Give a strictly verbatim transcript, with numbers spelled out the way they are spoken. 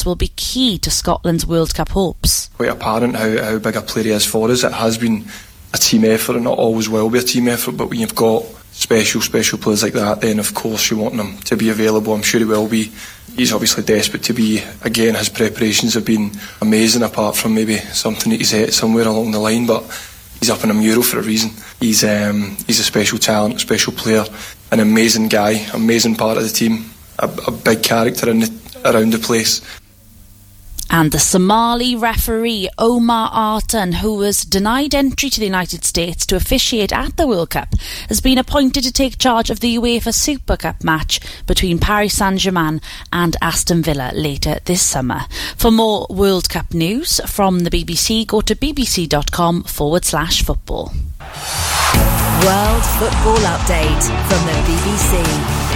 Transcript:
will be key to Scotland's World Cup hopes. Quite apparent how, how big a player he is for us. It has been a team effort, and not always will be a team effort, but when you've got special, special players like that, then of course you want them to be available. I'm sure he will be. He's obviously desperate to be. Again, his preparations have been amazing, apart from maybe something that he's hit somewhere along the line, but he's up in a mural for a reason. He's um, he's a special talent, a special player, an amazing guy, amazing part of the team, a, a big character in the, around the place. And the Somali referee Omar Artan, who was denied entry to the United States to officiate at the World Cup, has been appointed to take charge of the UEFA Super Cup match between Paris Saint-Germain and Aston Villa later this summer. For more World Cup news from the B B C, go to bbc.com forward slash football. World Football Update from the B B C.